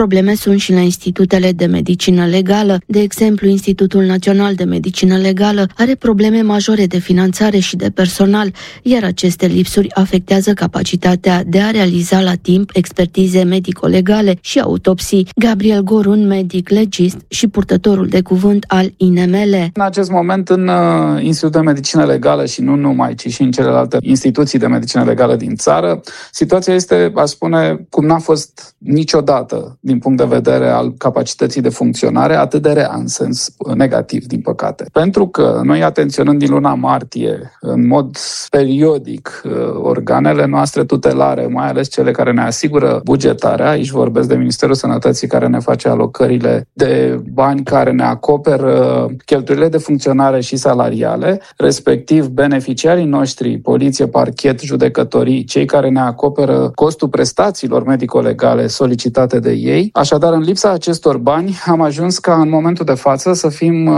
Probleme sunt și la institutele de medicină legală. De exemplu, Institutul Național de Medicină Legală are probleme majore de finanțare și de personal, iar aceste lipsuri afectează capacitatea de a realiza la timp expertize medico-legale și autopsii. Gabriel Gorun, medic legist și purtătorul de cuvânt al INML. În acest moment, în Institutul de Medicină Legală și nu numai, ci și în celelalte instituții de medicină legală din țară, situația este, aș spune, cum n-a fost niciodată din punct de vedere al capacității de funcționare, atât de rea în sens negativ, din păcate. Pentru că noi atenționăm din luna martie, în mod periodic, organele noastre tutelare, mai ales cele care ne asigură bugetarea, aici vorbesc de Ministerul Sănătății care ne face alocările de bani care ne acoperă cheltuielile de funcționare și salariale, respectiv beneficiarii noștri, poliție, parchet, judecătorii, cei care ne acoperă costul prestațiilor medico-legale solicitate de ei. Așadar, în lipsa acestor bani, am ajuns ca în momentul de față să fim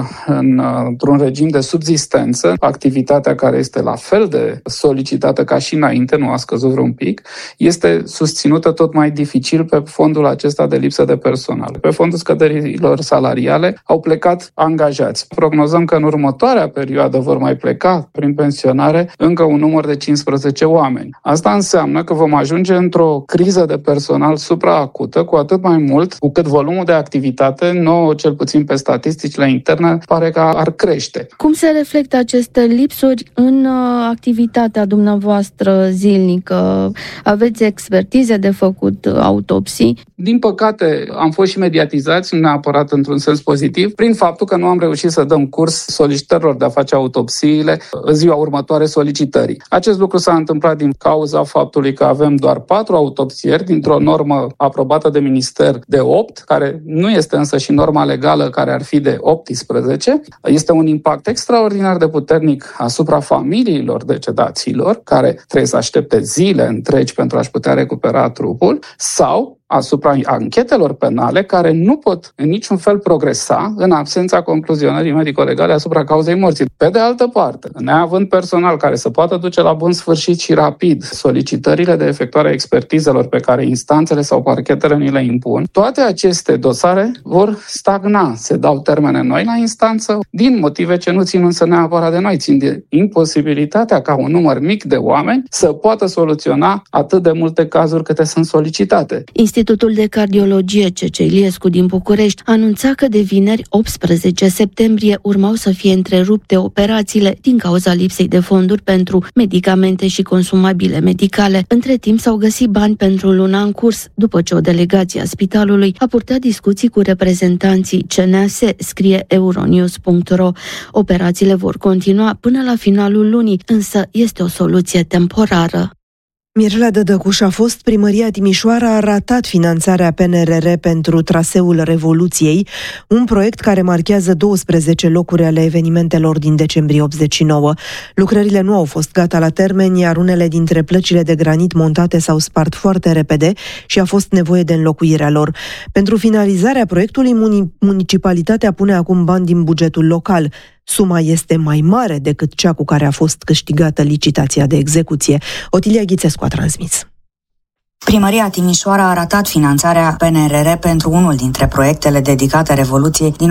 într-un regim de subzistență. Activitatea care este la fel de solicitată ca și înainte, nu a scăzut vreun pic, este susținută tot mai dificil pe fondul acesta de lipsă de personal. Pe fondul scăderilor salariale au plecat angajați. Prognozăm că în următoarea perioadă vor mai pleca prin pensionare încă un număr de 15 oameni. Asta înseamnă că vom ajunge într-o criză de personal supraacută, cu atât mai mult cu cât volumul de activitate, nouă cel puțin pe statisticile interne, pare că ar crește. Cum se reflectă aceste lipsuri în activitatea dumneavoastră zilnică? Aveți expertize de făcut, autopsii? Din păcate, am fost și mediatizați, nu neapărat într-un sens pozitiv, prin faptul că nu am reușit să dăm curs solicitărilor de a face autopsiile în ziua următoare solicitării. Acest lucru s-a întâmplat din cauza faptului că avem doar 4 autopsieri dintr-o normă aprobată de minister de 8, care nu este însă și norma legală care ar fi de 18. Este un impact extraordinar de puternic asupra familiilor decedaților, care trebuie să aștepte zile întregi pentru a-și putea recupera trupul, sau asupra anchetelor penale care nu pot în niciun fel progresa în absența concluzionării medico-legale asupra cauzei morții. Pe de altă parte, neavând personal care să poată duce la bun sfârșit și rapid solicitările de efectuare a expertizelor pe care instanțele sau parchetele ni le impun, toate aceste dosare vor stagna. Se dau termene noi la instanță, din motive ce nu țin însă neapărat de noi, țin de imposibilitatea ca un număr mic de oameni să poată soluționa atât de multe cazuri câte sunt solicitate. Institutul de Cardiologie C.C. Iliescu din București anunța că de vineri 18 septembrie urmau să fie întrerupte operațiile din cauza lipsei de fonduri pentru medicamente și consumabile medicale. Între timp s-au găsit bani pentru luna în curs, după ce o delegație a spitalului a purtat discuții cu reprezentanții CNAS, scrie Euronews.ro. Operațiile vor continua până la finalul lunii, însă este o soluție temporară. Mirela Dădăcuș a fost, Primăria Timișoara a ratat finanțarea PNRR pentru traseul Revoluției, un proiect care marchează 12 locuri ale evenimentelor din decembrie 89. Lucrările nu au fost gata la termen, iar unele dintre plăcile de granit montate s-au spart foarte repede și a fost nevoie de înlocuirea lor. Pentru finalizarea proiectului, municipalitatea pune acum bani din bugetul local. Suma este mai mare decât cea cu care a fost câștigată licitația de execuție. Otilia Ghițescu a transmis. Primăria Timișoara a ratat finanțarea PNRR pentru unul dintre proiectele dedicate Revoluției din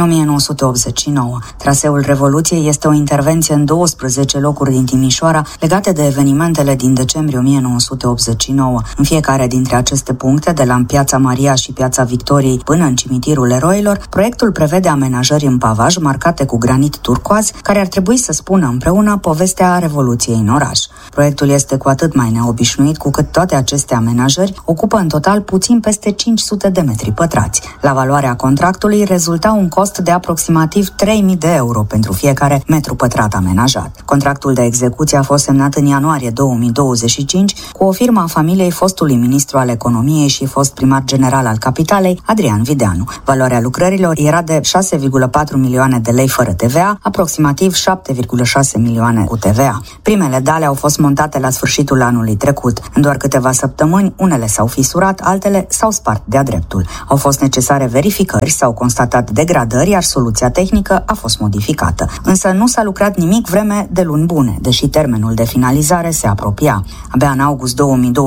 1989. Traseul Revoluției este o intervenție în 12 locuri din Timișoara legate de evenimentele din decembrie 1989. În fiecare dintre aceste puncte, de la Piața Maria și Piața Victoriei până în Cimitirul Eroilor, proiectul prevede amenajări în pavaj marcate cu granit turcoaz, care ar trebui să spună împreună povestea Revoluției în oraș. Proiectul este cu atât mai neobișnuit cu cât toate aceste amenajări ocupă în total puțin peste 500 de metri pătrați. La valoarea contractului rezulta un cost de aproximativ 3.000 de euro pentru fiecare metru pătrat amenajat. Contractul de execuție a fost semnat în ianuarie 2025 cu o firmă a familiei fostului ministru al economiei și fost primar general al capitalei, Adrian Videanu. Valoarea lucrărilor era de 6,4 milioane de lei fără TVA, aproximativ 7,6 milioane cu TVA. Primele dale au fost montate la sfârșitul anului trecut. În doar câteva săptămâni, Unele s-au fisurat, altele s-au spart de-a dreptul. Au fost necesare verificări, s-au constatat degradări, iar soluția tehnică a fost modificată. Însă nu s-a lucrat nimic vreme de luni bune, deși termenul de finalizare se apropia. Abia în august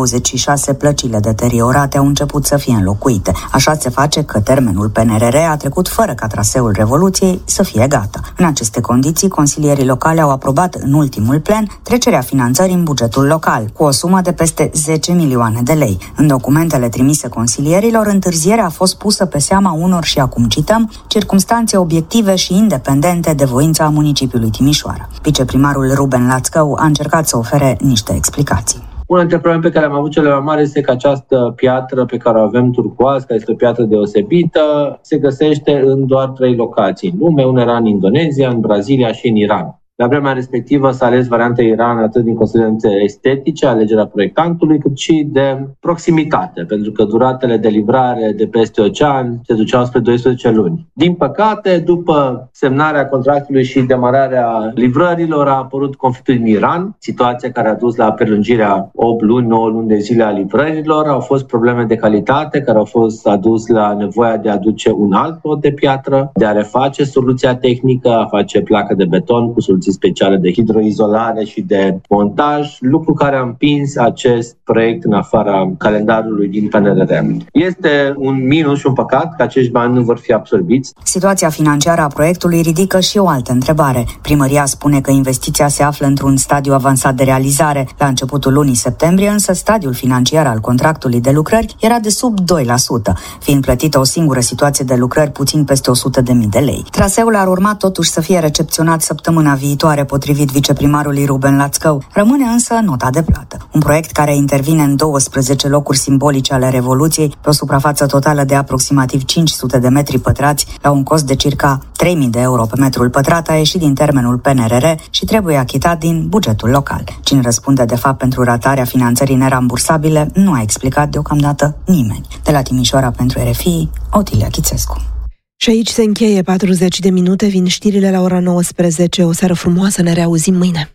2026 plăcile deteriorate au început să fie înlocuite. Așa se face că termenul PNRR a trecut fără ca traseul Revoluției să fie gata. În aceste condiții, consilierii locali au aprobat în ultimul plen trecerea finanțării în bugetul local, cu o sumă de peste 10 milioane de lei. În documentele trimise consilierilor, întârzierea a fost pusă pe seama unor, și acum cităm, circumstanțe obiective și independente de voința municipiului Timișoara. Viceprimarul Ruben Lațcău a încercat să ofere niște explicații. Una dintre probleme pe care am avut cele mai mari este că această piatră pe care o avem, turcoaz, care este o piatră deosebită, se găsește în doar 3 locații în lume. Una era în Indonezia, în Brazilia și în Iran. La vremea respectivă s-a ales varianta Iran atât din considerente estetice, alegerea proiectantului, cât și de proximitate, pentru că duratele de livrare de peste ocean se duceau spre 12 luni. Din păcate, după semnarea contractului și demararea livrărilor, a apărut conflictul din Iran, situația care a dus la prelungirea 8 luni, 9 luni de zile a livrărilor. Au fost probleme de calitate care au fost adus la nevoia de a aduce un alt pod de piatră, de a reface soluția tehnică, a face placă de beton cu soluții speciale de hidroizolare și de montaj, lucru care a împins acest proiect în afara calendarului din PNRR. Este un minus și un păcat că acești bani nu vor fi absorbiți. Situația financiară a proiectului ridică și o altă întrebare. Primăria spune că investiția se află într-un stadiu avansat de realizare. La începutul lunii septembrie, însă, stadiul financiar al contractului de lucrări era de sub 2%, fiind plătită o singură situație de lucrări puțin peste 100.000 de lei. Traseul ar urma totuși să fie recepționat săptămâna viitoare, potrivit viceprimarului Ruben Lațcău. Rămâne însă nota de plată. Un proiect care intervine în 12 locuri simbolice ale Revoluției, pe o suprafață totală de aproximativ 500 de metri pătrați, la un cost de circa 3.000 de euro pe metrul pătrat, a ieșit din termenul PNRR și trebuie achitat din bugetul local. Cine răspunde de fapt pentru ratarea finanțării nerambursabile nu a explicat deocamdată nimeni. De la Timișoara pentru RFI, Otilia Chițescu. Și aici se încheie 40 de minute, vin știrile la ora 19. O seară frumoasă, ne reauzim mâine.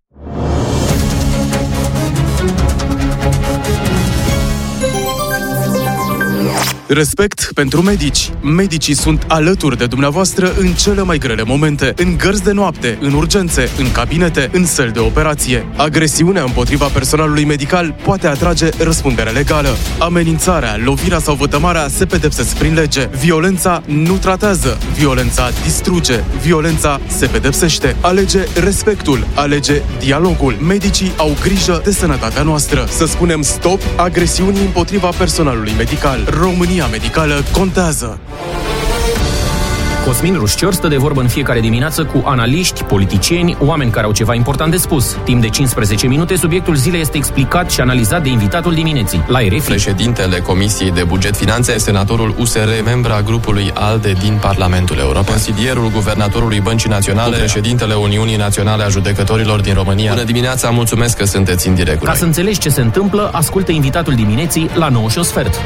Respect pentru medici. Medicii sunt alături de dumneavoastră în cele mai grele momente, în gărzi de noapte, în urgențe, în cabinete, în săli de operație. Agresiunea împotriva personalului medical poate atrage răspundere legală. Amenințarea, lovirea sau vătămarea se pedepsesc prin lege. Violența nu tratează, violența distruge, violența se pedepsește. Alege respectul, alege dialogul. Medicii au grijă de sănătatea noastră. Să spunem stop agresiunii împotriva personalului medical. România medicală contează. Cosmin Rușcior stă de vorbă în fiecare dimineață cu analiști, politicieni, oameni care au ceva important de spus. Timp de 15 minute, subiectul zilei este explicat și analizat de invitatul dimineții. La RFI. Președintele Comisiei de Buget Finanțe, senatorul USR, membra grupului ALDE din Parlamentul European, consilierul guvernatorului Băncii Naționale, președintele Uniunii Naționale a Judecătorilor din România. Bună dimineața, mulțumesc că sunteți în direct. Ca să înțelegi ce se întâmplă, ascultă invitatul dimineții la 9:15.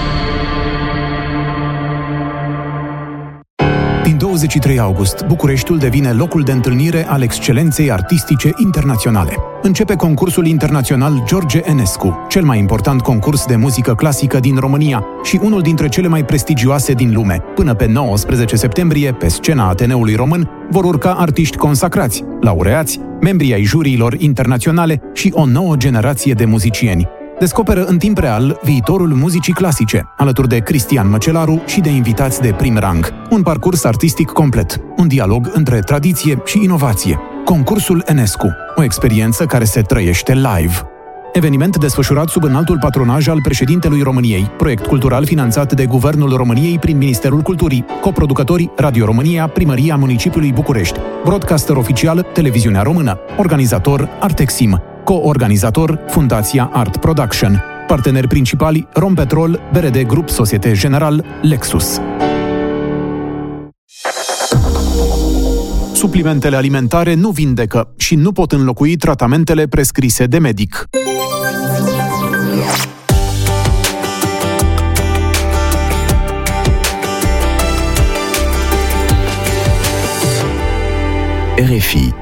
Din 23 august, Bucureștiul devine locul de întâlnire al excelenței artistice internaționale. Începe concursul internațional George Enescu, cel mai important concurs de muzică clasică din România și unul dintre cele mai prestigioase din lume. Până pe 19 septembrie, pe scena Ateneului Român, vor urca artiști consacrați, laureați, membri ai juriilor internaționale și o nouă generație de muzicieni. Descoperă în timp real viitorul muzicii clasice, alături de Cristian Măcelaru și de invitați de prim rang. Un parcurs artistic complet, un dialog între tradiție și inovație. Concursul Enescu, o experiență care se trăiește live. Eveniment desfășurat sub înaltul patronaj al președintelui României, proiect cultural finanțat de Guvernul României prin Ministerul Culturii, coproducători Radio România, Primăria Municipiului București, broadcaster oficial Televiziunea Română, organizator Artexim, co-organizator Fundația Art Production, parteneri principali Rompetrol, BRD Grup Societe General, Lexus. Suplimentele alimentare nu vindecă și nu pot înlocui tratamentele prescrise de medic. RFI